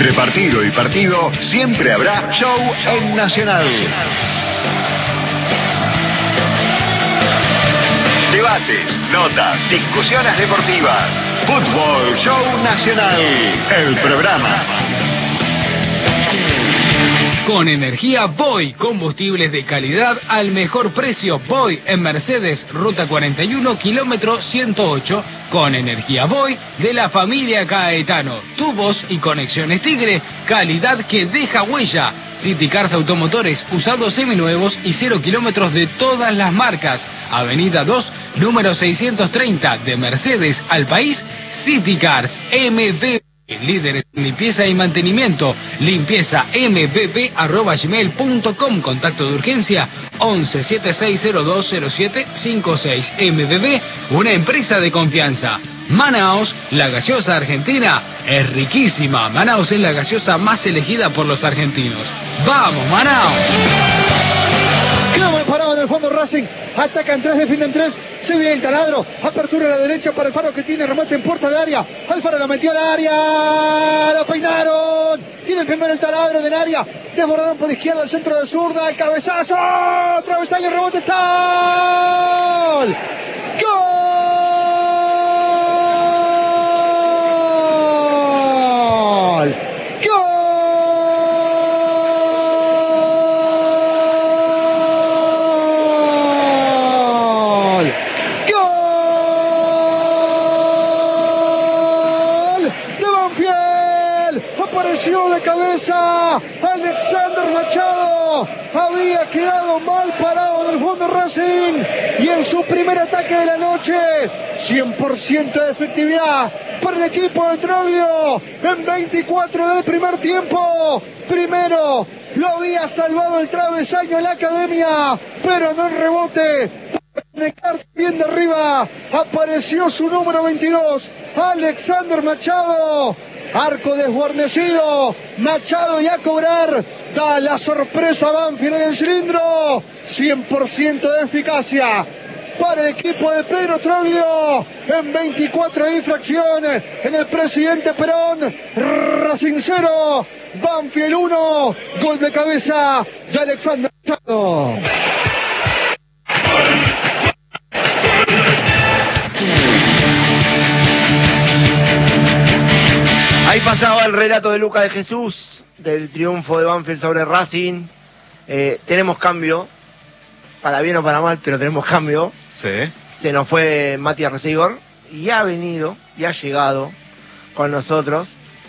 Entre partido y partido siempre habrá show en Nacional. Debates, notas, discusiones deportivas. Fútbol Show Nacional. El programa. Con energía Voy, combustibles de calidad al mejor precio. Voy en Mercedes, ruta 41, kilómetro 108. Con energía Voy de la familia Caetano. Tubos y conexiones Tigre, calidad que deja huella. City Cars Automotores, usados seminuevos y 0 kilómetros de todas las marcas. Avenida 2, número 630, de Mercedes al país. City Cars MB. Líderes en limpieza y mantenimiento. limpiezambb@gmail.com. Contacto de urgencia 11 7602 0756. MBB, una empresa de confianza. Manaos, la gaseosa argentina es riquísima. Manaos es la gaseosa más elegida por los argentinos. ¡Vamos, Manaos! Quedamos parados en el fondo Racing. Atacan 3, defienden 3. Se viene el taladro. Apertura a la derecha para Alfaro que tiene remate en puerta de área. Alfaro la metió al área. Lo peinaron. Tiene el primero el taladro del área. Desbordaron por izquierda al centro de zurda. El cabezazo. Travesaño, rebote. Está. ¡Gol! De cabeza, Alexander Machado había quedado mal parado en el fondo Racing y en su primer ataque de la noche, 100% de efectividad para el equipo de Troglio en 24 del primer tiempo. Primero lo había salvado el travesaño en la academia, pero no en rebote. Bien de arriba apareció su número 22, Alexander Machado. Arco desguarnecido, Machado y a cobrar, da la sorpresa Banfield en el cilindro, 100% de eficacia para el equipo de Pedro Troglio, en 24 infracciones, en el Presidente Perón, Racing 0, Banfield 1, gol de cabeza de Alexander Machado. Ahí pasaba el relato de Luca de Jesús, del triunfo de Banfield sobre Racing. Tenemos cambio, para bien o para mal, pero tenemos cambio. Sí. Se nos fue Matías Recigor y ha venido, y ha llegado con nosotros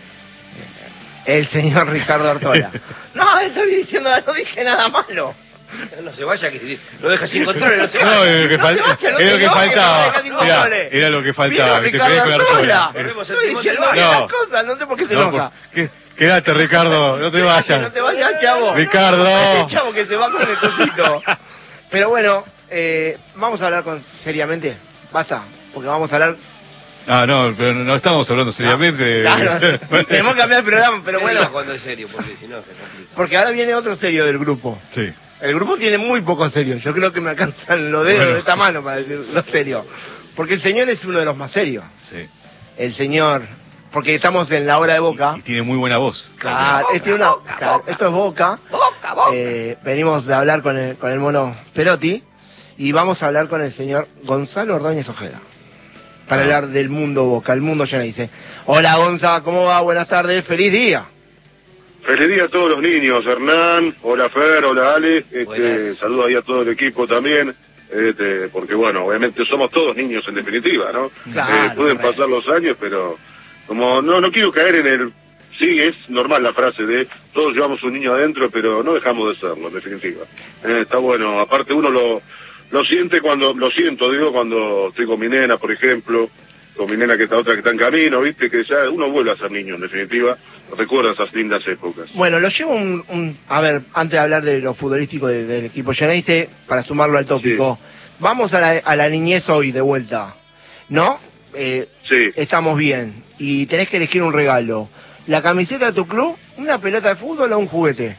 el señor Ricardo Artola. No, estoy diciendo, no dije nada malo. No se vaya, que lo deja sin control, no se vaya. No, era lo que faltaba. Era lo que faltaba. Ricardo Artola. Estoy diciendo las cosas, no sé por qué te enoja. Quédate, Ricardo, no te vayas. No te vayas, chavo. Ricardo. El chavo que se va con el cosito. Pero bueno, vamos a hablar seriamente. Basta, porque vamos a hablar... Ah, no, pero no estamos hablando seriamente. Claro, tenemos que cambiar el programa, pero bueno. Cuando es serio, porque si no se complica. Porque ahora viene otro serio del grupo. Sí. El grupo tiene muy poco serio. Yo creo que me alcanzan los dedos de esta mano para decir lo serio. Porque el señor es uno de los más serios. Sí. El señor, porque estamos en la hora de Boca. Y tiene muy buena voz. Claro, esto es Boca. Venimos de hablar con el mono Perotti y vamos a hablar con el señor Gonzalo Ordóñez Ojeda. Para hablar del mundo Boca, el mundo ya dice. Hola Gonza, ¿cómo va? Buenas tardes, feliz día. Feliz día a todos los niños, Hernán, hola Fer, hola Ale, saludo ahí a todo el equipo también, porque bueno, obviamente somos todos niños en definitiva, ¿no? Claro, pueden pasar los años, pero como no quiero caer en el... Sí, es normal la frase de todos llevamos un niño adentro, pero no dejamos de serlo, en definitiva. Está bueno, aparte uno lo siente lo siento, cuando estoy con mi nena, por ejemplo, con mi nena que está otra que está en camino, viste, que ya uno vuelve a ser niño, en definitiva, recuerda esas lindas épocas. Bueno, lo llevo a ver, antes de hablar de lo futbolístico del equipo Geneise, para sumarlo al tópico, sí. Vamos a la niñez hoy de vuelta, ¿no? Sí. Estamos bien, y tenés que elegir un regalo. ¿La camiseta de tu club, una pelota de fútbol o un juguete?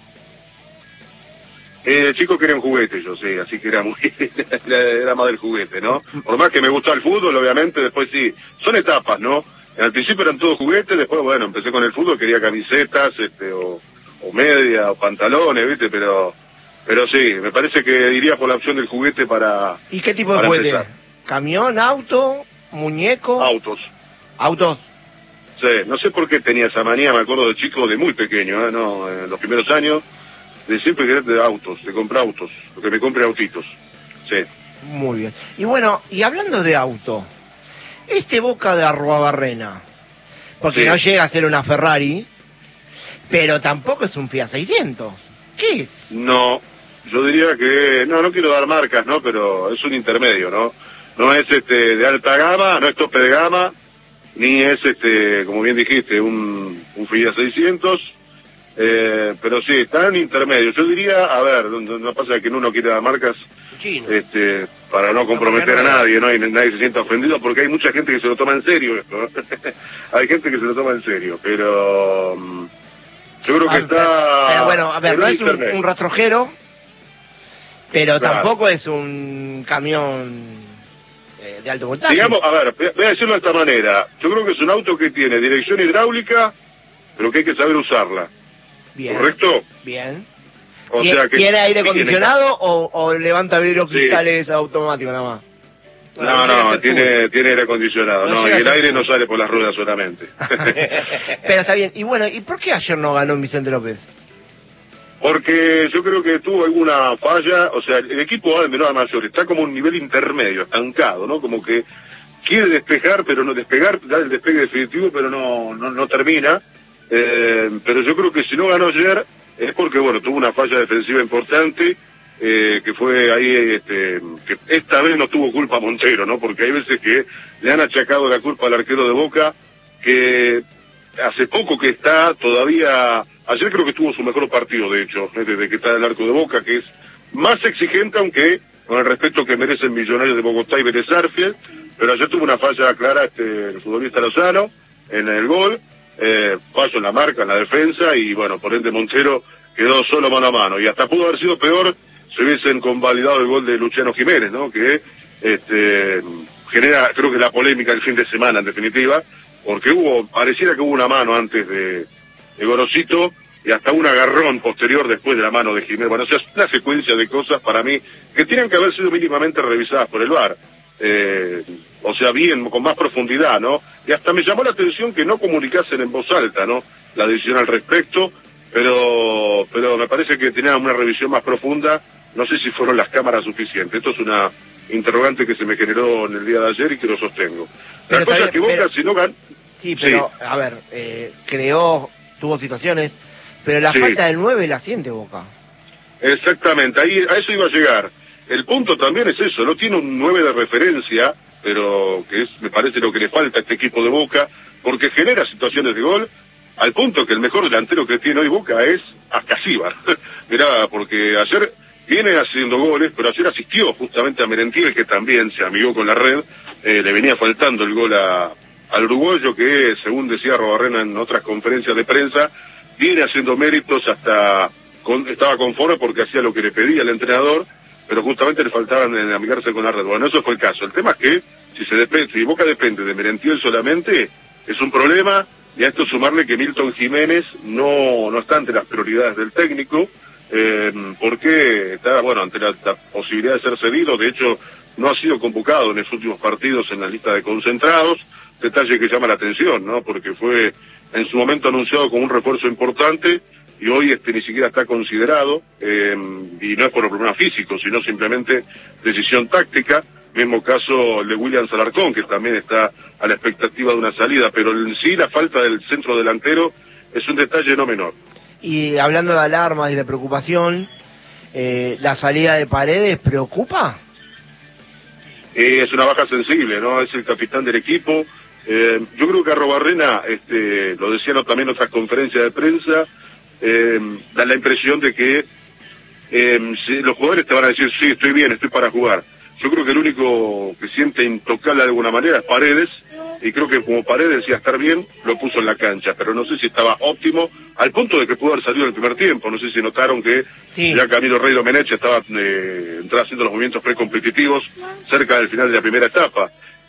De chico quería un juguete, yo sé, así que era más del juguete, ¿no? Por más que me gusta el fútbol, obviamente, después sí, son etapas, ¿no? Al principio eran todos juguetes, después, bueno, empecé con el fútbol, quería camisetas, o media, o pantalones, ¿viste? Pero sí, me parece que iría por la opción del juguete para... ¿Y qué tipo de juguete? Empezar. ¿Camión, auto, muñeco? Autos. ¿Autos? Sí, no sé por qué tenía esa manía, me acuerdo de chico, de muy pequeño, ¿no? En los primeros años, de siempre querer de autos, de comprar autos, porque me compre autitos. Sí. Muy bien. Y bueno, y hablando de auto, Boca de Arruabarrena, porque sí, no llega a ser una Ferrari, pero tampoco es un Fiat 600. ¿Qué es? No, yo diría que, no quiero dar marcas, ¿no? Pero es un intermedio, ¿no? No es de alta gama, no es tope de gama, ni es como bien dijiste, un Fiat 600, pero sí, está en intermedio. Yo diría, a ver, no pasa que uno quiere dar marcas, Chino. para no comprometer a nadie, ¿no? Y nadie se sienta ofendido, porque hay mucha gente que se lo toma en serio esto, ¿no? Hay gente que se lo toma en serio, pero yo creo que está... Pero bueno, a ver, no es un rastrojero, pero claro, tampoco es un camión de alto voltaje. Digamos, a ver, voy a decirlo de esta manera. Yo creo que es un auto que tiene dirección hidráulica, pero que hay que saber usarla. Bien. ¿Correcto? Bien. O sea que, ¿Tiene aire acondicionado o levanta vidrios cristales automáticos nada más? No, tiene aire acondicionado. No, y el aire no sale por las ruedas solamente. Pero está bien. Y bueno, ¿y por qué ayer no ganó Vicente López? Porque yo creo que tuvo alguna falla, o sea, el equipo de menor a mayor está como un nivel intermedio, estancado, ¿no? Como que quiere despejar, pero no despegar, dar el despegue definitivo, pero no termina. Pero yo creo que si no ganó ayer es porque, bueno, tuvo una falla defensiva importante, que fue ahí, que esta vez no tuvo culpa Montero, ¿no? Porque hay veces que le han achacado la culpa al arquero de Boca, que hace poco que está todavía... Ayer creo que tuvo su mejor partido, de hecho, desde que está en el arco de Boca, que es más exigente, aunque con el respeto que merecen Millonarios de Bogotá y Vélez Sarsfield, pero ayer tuvo una falla clara el futbolista Lozano en el gol, fallo en la marca, en la defensa, y bueno, por ende Montero quedó solo mano a mano, y hasta pudo haber sido peor si hubiesen convalidado el gol de Luciano Jiménez, ¿no? Que genera, creo que la polémica el fin de semana, en definitiva, porque pareciera que hubo una mano antes de Gorosito, y hasta un agarrón posterior después de la mano de Jiménez. Bueno, o sea, es una secuencia de cosas para mí que tienen que haber sido mínimamente revisadas por el VAR. O sea, bien, con más profundidad, ¿no? Y hasta me llamó la atención que no comunicasen en voz alta, ¿no? La decisión al respecto, pero me parece que tenía una revisión más profunda. No sé si fueron las cámaras suficientes. Esto es una interrogante que se me generó en el día de ayer y que lo sostengo. La cosa es que Boca, si no gan... Sí, pero, sí, a ver, tuvo situaciones, pero la falta del 9 la siente Boca. Exactamente, ahí a eso iba a llegar. El punto también es eso, no tiene un 9 de referencia, pero que es, me parece, lo que le falta a este equipo de Boca, porque genera situaciones de gol, al punto que el mejor delantero que tiene hoy Boca es Ascasíbar. Mirá, porque ayer viene haciendo goles, pero ayer asistió justamente a Merentiel, que también se amigó con la red, le venía faltando el gol al uruguayo, que según decía Arruabarrena en otras conferencias de prensa, viene haciendo méritos, estaba conforme porque hacía lo que le pedía el entrenador, pero justamente le faltaban en amigarse con la red. Bueno, eso fue el caso. El tema es que si Boca depende de Merentiel solamente, es un problema, y a esto sumarle que Milton Jiménez no está ante las prioridades del técnico, porque está, bueno, ante la posibilidad de ser cedido. De hecho, no ha sido convocado en los últimos partidos en la lista de concentrados, detalle que llama la atención, ¿no? Porque fue en su momento anunciado como un refuerzo importante y hoy ni siquiera está considerado, y no es por problema físico, sino simplemente decisión táctica. Mismo caso el de William Alarcón, que también está a la expectativa de una salida, pero en sí la falta del centro delantero es un detalle no menor. Y hablando de alarmas y de preocupación, ¿la salida de Paredes preocupa? Es una baja sensible, ¿no? Es el capitán del equipo. Yo creo que Arruabarrena, lo decían también en otras conferencias de prensa, da la impresión de que si los jugadores te van a decir, sí, estoy bien, estoy para jugar. Yo creo que el único que siente intocable de alguna manera es Paredes, y creo que como Paredes decía estar bien, lo puso en la cancha, pero no sé si estaba óptimo, al punto de que pudo haber salido en el primer tiempo. No sé si notaron que ya Camilo Rey Domenech estaba haciendo los movimientos precompetitivos cerca del final de la primera etapa.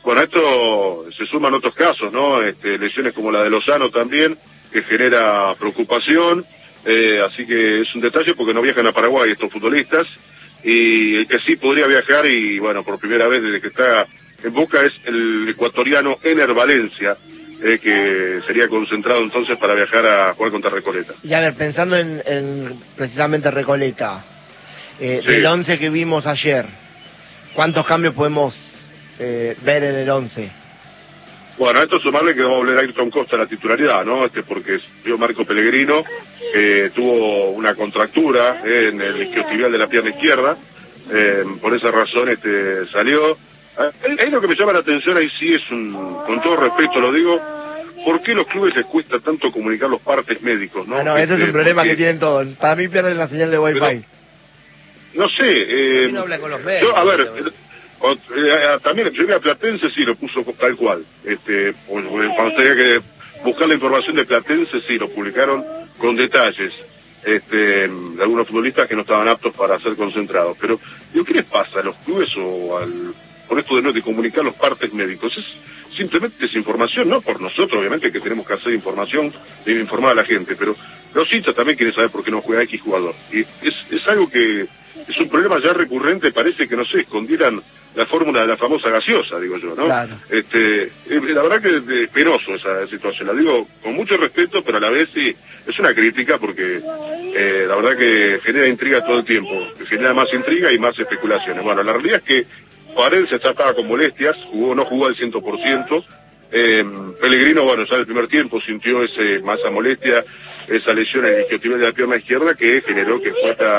Bueno, esto se suman otros casos, ¿no? Lesiones como la de Lozano también, que genera preocupación, así que es un detalle porque no viajan a Paraguay estos futbolistas, y el que sí podría viajar, y bueno, por primera vez desde que está en Boca, es el ecuatoriano Ener Valencia, que sería concentrado entonces para viajar a jugar contra Recoleta. Y a ver, pensando en precisamente Recoleta, Sí. del 11 que vimos ayer, ¿cuántos cambios podemos ver en el 11? Bueno, a esto sumarle que va a volver Ayrton Costa a la titularidad, ¿no? Porque vio Marco Pellegrino, tuvo una contractura en el isquiotibial de la pierna izquierda, por esa razón salió. Ahí lo que me llama la atención, ahí sí es con todo respeto lo digo, ¿por qué a los clubes les cuesta tanto comunicar los partes médicos, no? No, este es un problema que tienen todos. Para mí pierden la señal de Wi-Fi. Pero, no sé. No habla con los medios. Yo, a ver, también el primer Platense sí lo puso tal cual. Cuando tenía que buscar la información de Platense sí lo publicaron con detalles. De algunos futbolistas que no estaban aptos para ser concentrados. Pero, ¿qué les pasa a los clubes o por esto de comunicar los partes médicos? Es simplemente desinformación, no por nosotros, obviamente, que tenemos que hacer información, de informar a la gente, pero los hinchas también quieren saber por qué no juega X jugador. Y es algo que es un problema ya recurrente, parece que, no sé, escondieran la fórmula de la famosa gaseosa, digo yo, ¿no? Claro. La verdad que es penoso esa situación, la digo con mucho respeto, pero a la vez sí, es una crítica porque la verdad que genera intriga todo el tiempo, genera más intriga y más especulaciones. Bueno, la realidad es que Paredes ya estaba con molestias, no jugó al 100%, Pellegrino, bueno, ya en el primer tiempo sintió esa molestia, esa lesión en el isquiotibial de la pierna izquierda que generó que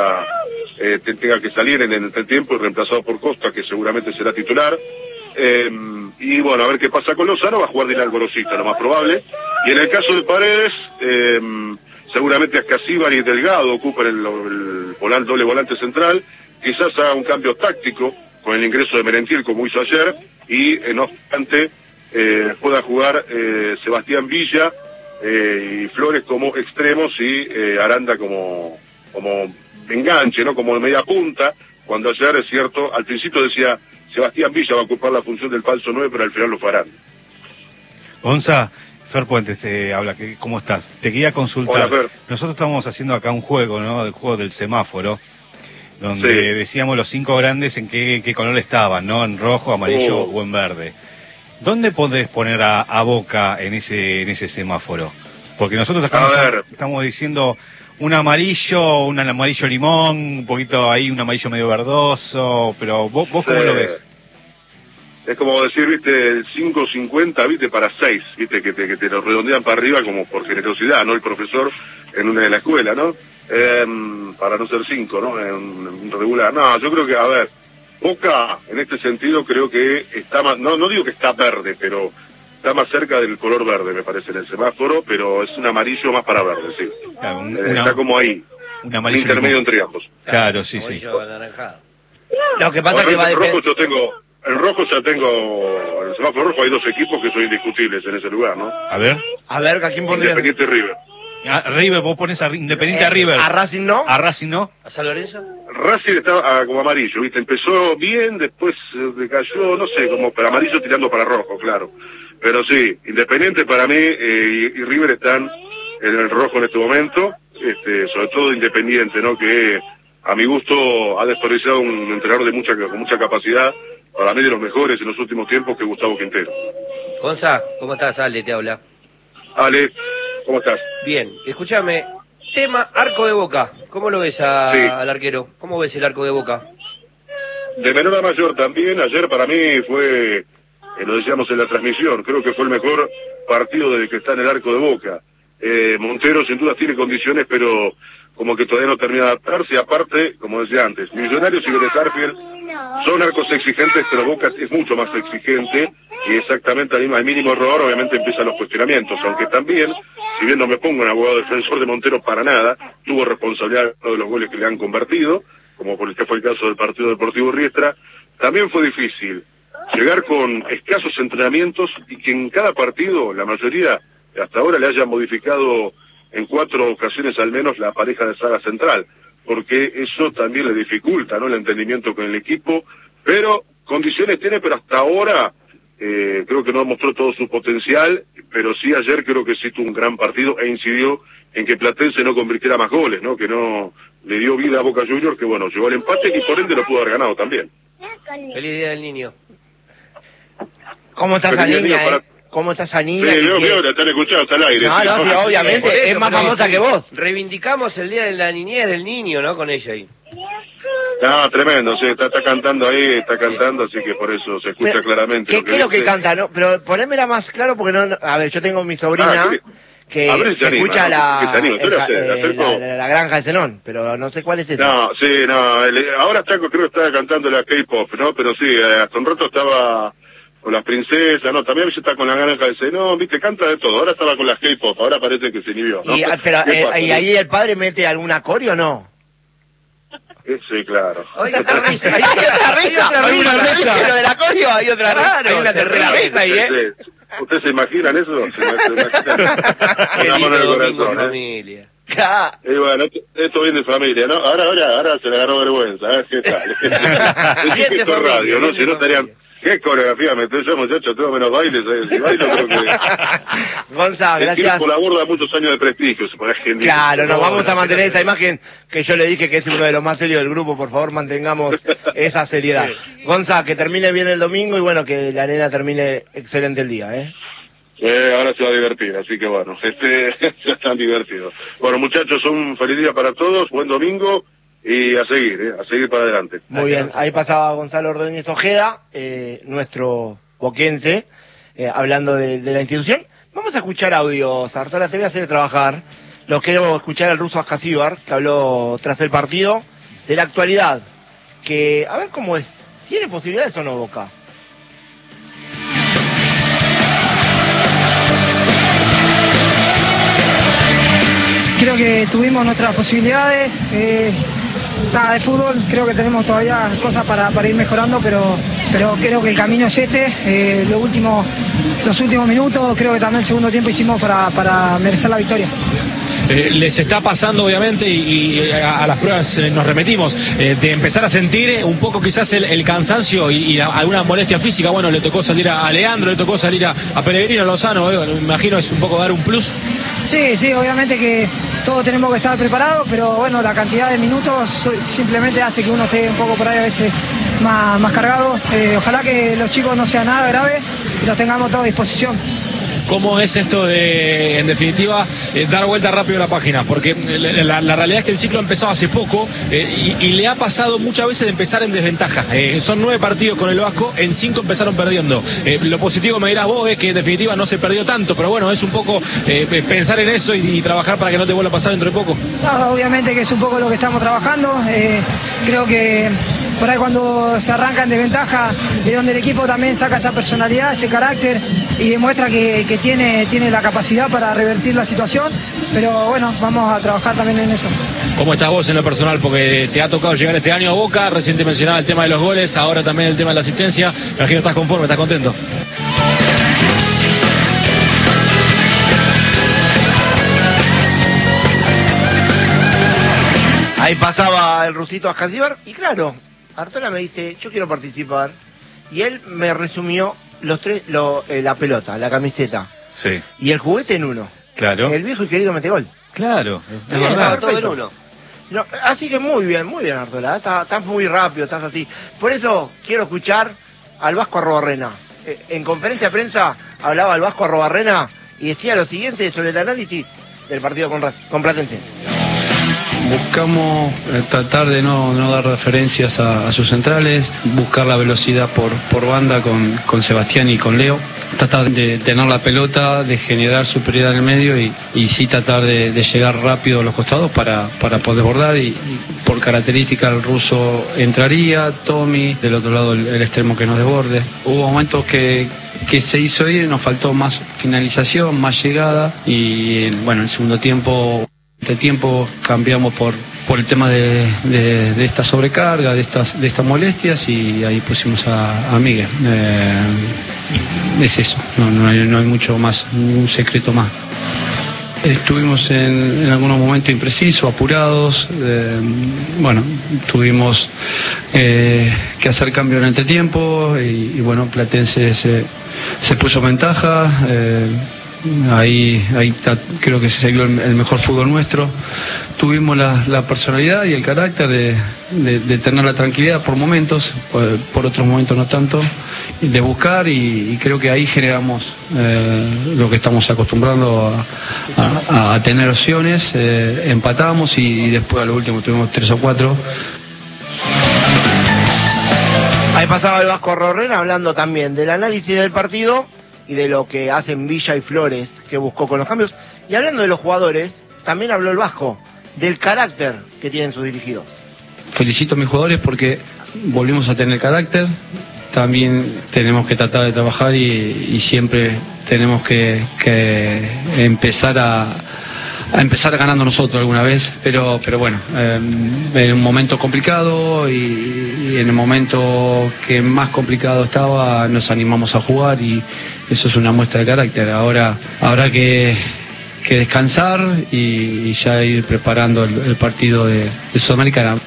tenga que salir en el tiempo y reemplazado por Costa, que seguramente será titular. Y bueno, a ver qué pasa con Lozano, va a jugar Dinal Gorosita, lo más probable. Y en el caso de Paredes, seguramente Ascasíbar y Delgado ocupan el doble volante central, quizás haga un cambio táctico con el ingreso de Merentiel como hizo ayer, y no obstante pueda jugar Sebastián Villa y Flores como extremos y Aranda como enganche, ¿no? Como media punta, cuando ayer, es cierto, al principio decía Sebastián Villa va a ocupar la función del falso 9, pero al final lo farán. Gonza, Fer Puentes te habla, ¿cómo estás? Te quería consultar. Hola, Fer. Nosotros estamos haciendo acá un juego, ¿no? El juego del semáforo, donde Sí. decíamos los 5 grandes en qué color estaban, ¿no? En rojo, amarillo o en verde. ¿Dónde podés poner a Boca en ese semáforo? Porque nosotros acá estamos diciendo un amarillo limón, un poquito ahí, un amarillo medio verdoso, pero vos ¿cómo lo ves? Es como decir, viste, el 5.50, viste, para 6, viste, que te lo redondean para arriba como por generosidad, ¿no? El profesor en una de la escuela, ¿no? Para no ser 5, ¿no? En regular. No, yo creo que, a ver, Boca, en este sentido, creo que está más, no digo que está verde, pero está más cerca del color verde, me parece, en el semáforo, pero es un amarillo más para verde, sí. Claro, está como ahí, un amarillo intermedio entre ambos. Claro, sí. Anaranjado. Lo que pasa es que va a depender. En rojo ya tengo, en el semáforo rojo hay 2 equipos que son indiscutibles en ese lugar, ¿no? A ver, ¿a quién pondrías? Independiente y River. River, vos pones a Independiente a River. ¿A Racing no? ¿A Racing no? ¿A San Lorenzo? Racing está como amarillo, ¿viste? Empezó bien, después decayó, no sé, como para amarillo tirando para rojo, claro. Pero sí, Independiente para mí y River están en el rojo en este momento, sobre todo Independiente, ¿no? Que a mi gusto ha desperdiciado un entrenador con mucha capacidad, para mí de los mejores en los últimos tiempos, que Gustavo Quintero. Gonza, ¿cómo estás? Ale, te habla. Ale, ¿cómo estás? Bien, escúchame, tema arco de Boca. ¿Cómo lo ves al arquero? ¿Cómo ves el arco de Boca? De menor a mayor también, ayer para mí fue, lo decíamos en la transmisión, creo que fue el mejor partido desde que está en el arco de Boca. Montero sin duda tiene condiciones, pero como que todavía no termina de adaptarse. Aparte, como decía antes, Millonarios y Vélez Sarsfield son arcos exigentes, pero Boca es mucho más exigente, y exactamente al mínimo error obviamente empiezan los cuestionamientos, aunque también, si bien no me pongo en abogado defensor de Montero para nada, tuvo responsabilidad de los goles que le han convertido, como por el que fue el caso del partido Deportivo Riestra. También fue difícil llegar con escasos entrenamientos y que en cada partido, la mayoría, hasta ahora le hayan modificado en 4 ocasiones al menos la pareja de saga central, porque eso también le dificulta, ¿no?, el entendimiento con el equipo, pero condiciones tiene, pero hasta ahora creo que no mostró todo su potencial, pero sí ayer creo que sí tuvo un gran partido e incidió en que Platense no convirtiera más goles, ¿no? Que no le dio vida a Boca Juniors, que bueno, llegó al empate y por ende lo pudo haber ganado también. Feliz Día del Niño. ¿Cómo está esa niña, ¿Cómo está esa niña? Sí, veo, la están escuchando, está al aire. No, sí, obviamente, eso, es más famosa que vos. Reivindicamos el Día de la Niñez del Niño, ¿no? Con ella ahí. No, tremendo, sí, está cantando ahí, así que por eso se escucha claramente. ¿Qué es lo que canta, no? Pero ponémela más claro porque no... A ver, yo tengo mi sobrina que escucha la Granja de Zenón, pero no sé cuál es esa. No, sí, no, ahora creo que estaba cantando la K-pop, ¿no? Pero sí, hasta un rato estaba con las princesas, no, también está con la Granja de Zenón, viste, canta de todo, ahora estaba con las K-pop, ahora parece que se inhibió, ¿no? ¿Y ahí el padre mete alguna coreo o no? Sí, claro. Hay otra risa. Hay otra risa. Pero de la coreo hay otra risa. Hay una tercera risa ahí, ¿Ustedes se imaginan eso? ¿Se imaginan? Qué lindo domingo en familia. Y bueno, esto viene de familia, ¿no? Ahora se le agarró vergüenza, a ver qué tal. Es que esto es radio, ¿no? Si no estarían... ¿Qué coreografía metés yo, muchachos? Tengo menos bailes. Si bailo, creo que... Gonza, gracias. Por la borda muchos años de prestigio, se pone genial. Claro, nos vamos a mantener esta imagen que yo le dije que es uno de los más serios del grupo. Por favor, mantengamos esa seriedad. Gonza, que termine bien el domingo y bueno, que la nena termine excelente el día, ahora se va a divertir, así que bueno, ya están divertidos. Bueno, muchachos, un feliz día para todos, buen domingo. Y a seguir para adelante. Muy bien, ahí pasaba Gonzalo Ordóñez Ojeda, nuestro boquense, hablando de la institución. Vamos a escuchar audios, Artola, te voy a hacer trabajar. Los quiero escuchar al ruso Askasibar, que habló tras el partido, de la actualidad. Que, a ver cómo es, ¿tiene posibilidades o no Boca? Creo que tuvimos nuestras posibilidades. De fútbol, creo que tenemos todavía cosas para ir mejorando, pero creo que el camino es este. Los últimos minutos, creo que también el segundo tiempo hicimos para merecer la victoria. Les está pasando obviamente y a las pruebas nos remetimos de empezar a sentir un poco quizás el cansancio y alguna molestia física. Bueno, le tocó salir a Leandro, le tocó salir a Pellegrino, a Lozano, me imagino es un poco dar un plus. Sí, obviamente que todos tenemos que estar preparados, pero bueno, la cantidad de minutos simplemente hace que uno esté un poco por ahí a veces más cargado. Ojalá que los chicos no sean nada grave y los tengamos todos a disposición. ¿Cómo es esto de, en definitiva, dar vuelta rápido a la página? Porque la realidad es que el ciclo ha empezado hace poco y le ha pasado muchas veces de empezar en desventaja. Son 9 partidos con el Vasco, en 5 empezaron perdiendo. Lo positivo, me dirás vos, es que en definitiva no se perdió tanto, pero bueno, es un poco pensar en eso y trabajar para que no te vuelva a pasar dentro de poco. No, obviamente que es un poco lo que estamos trabajando. Creo que por ahí cuando se arranca en desventaja es donde el equipo también saca esa personalidad, ese carácter y demuestra que tiene la capacidad para revertir la situación, pero bueno, vamos a trabajar también en eso. ¿Cómo estás vos en lo personal? Porque te ha tocado llegar este año a Boca, recién te mencionaba el tema de los goles, ahora también el tema de la asistencia, me imagino estás conforme, estás contento. Ahí pasaba el rusito Askasibar y claro, Artola me dice, yo quiero participar. Y él me resumió la pelota, la camiseta. Sí. Y el juguete en uno. Claro. El viejo y querido metegol. Claro. Estaba todo en uno. No, así que muy bien, Artola. Estás muy rápido, estás así. Por eso quiero escuchar al Vasco Arrobarrena. En conferencia de prensa hablaba al Vasco Arrobarrena y decía lo siguiente sobre el análisis del partido con Platense. Buscamos tratar de no dar referencias a sus centrales, buscar la velocidad por banda con Sebastián y con Leo, tratar de tener la pelota, de generar superioridad en el medio y sí tratar de llegar rápido a los costados para poder desbordar y por característica el ruso entraría, Tommy, del otro lado el extremo que nos desborde. Hubo momentos que se hizo ir, nos faltó más finalización, más llegada y bueno, en el segundo tiempo cambiamos por el tema de esta sobrecarga, de estas molestias y ahí pusimos a Miguel. Es eso, no hay mucho más, un secreto más. Estuvimos en algunos momentos imprecisos, apurados, tuvimos que hacer cambio en el entretiempo y bueno, Platense se puso en ventaja. Ahí creo que se vio el mejor fútbol nuestro. Tuvimos la personalidad y el carácter de tener la tranquilidad por momentos, por otros momentos no tanto, de buscar y creo que ahí generamos lo que estamos acostumbrando a tener opciones. Empatamos y después a lo último tuvimos 3 o 4. Ahí pasaba el Vasco Rorrena hablando también del análisis del partido y de lo que hacen Villa y Flores, que buscó con los cambios. Y hablando de los jugadores, también habló el Vasco del carácter que tienen sus dirigidos. Felicito a mis jugadores porque volvimos a tener carácter. También tenemos que tratar de trabajar y siempre tenemos que empezar a empezar ganando nosotros alguna vez, pero bueno, en un momento complicado y en el momento que más complicado estaba nos animamos a jugar y eso es una muestra de carácter. Ahora habrá que descansar y ya ir preparando el partido de Sudamericana.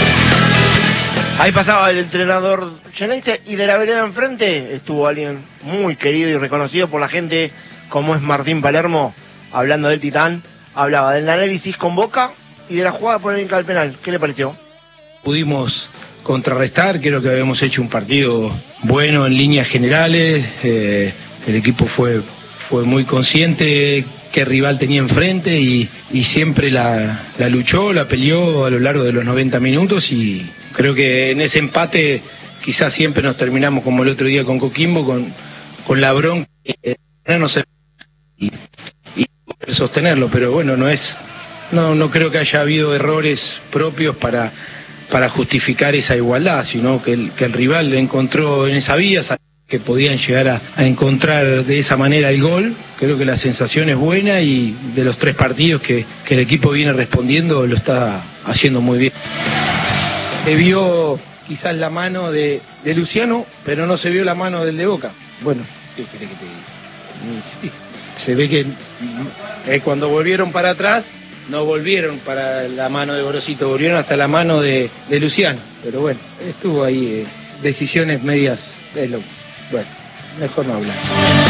Ahí pasaba el entrenador Geneise y de la vereda enfrente estuvo alguien muy querido y reconocido por la gente como es Martín Palermo, hablando del Titán. Hablaba del análisis con Boca y de la jugada polémica del penal. ¿Qué le pareció? Pudimos contrarrestar, creo que habíamos hecho un partido bueno en líneas generales. El equipo fue muy consciente qué rival tenía enfrente y siempre la luchó, la peleó a lo largo de los 90 minutos y creo que en ese empate quizás siempre nos terminamos como el otro día con Coquimbo, con la bronca no sé, y sostenerlo, pero bueno, no creo que haya habido errores propios para justificar esa igualdad, sino que el rival encontró en esa vía que podían llegar a encontrar de esa manera el gol. Creo que la sensación es buena y de los 3 partidos que el equipo viene respondiendo lo está haciendo muy bien. Se vio quizás la mano de Luciano, pero no se vio la mano del de Boca. Bueno, ¿qué quiere que te diga? Sí. Se ve que cuando volvieron para atrás, no volvieron para la mano de Gorosito, volvieron hasta la mano de Luciano. Pero bueno, estuvo ahí decisiones medias de lo... Bueno, mejor no hablar.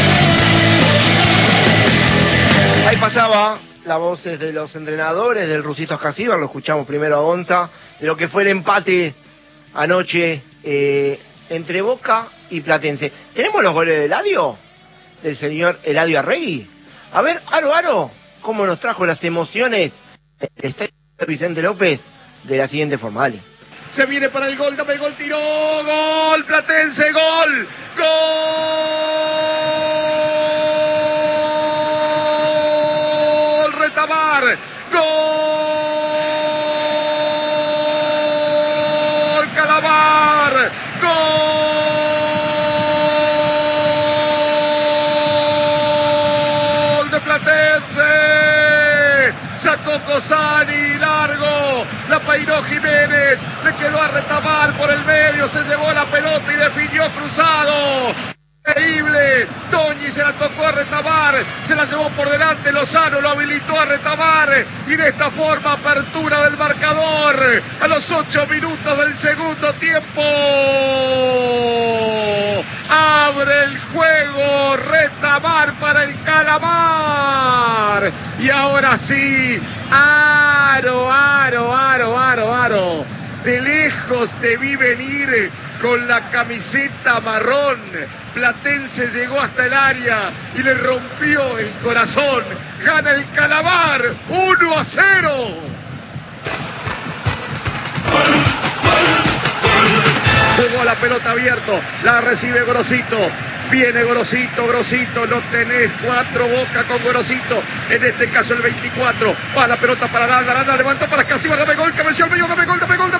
Ahí pasaba las voces de los entrenadores, del Rusito Escasíbar, lo escuchamos primero a Gonza, de lo que fue el empate anoche entre Boca y Platense. ¿Tenemos los goles de Eladio? Del señor Eladio Arregui. A ver, Aro, cómo nos trajo las emociones el estadio Vicente López de la siguiente forma. Dale. Se viene para el gol, dame el gol, tiró, gol, Platense, gol, gol, Retamar, gol, Calamar, gol de Platense, sacó Cosani, largo, la peiró Jiménez, le quedó a Retamar por el medio, se llevó la pelota y definió cruzado. Increíble, Toñi se la tocó a Retamar, se la llevó por delante, Lozano lo habilitó a Retamar y de esta forma apertura del marcador a los 8 minutos del segundo tiempo. Abre el juego Retamar para el Calamar y ahora sí, Aro. De lejos te vi venir con la camiseta marrón. Platense llegó hasta el área y le rompió el corazón. Gana el Calamar 1-0. Jugó la pelota abierto, la recibe Gorosito. Viene Gorosito, no tenés 4 Boca con Gorosito, en este caso el 24, va la pelota para Aranda, levantó para Escasíbar, dame gol, cabeció al medio, dame gol,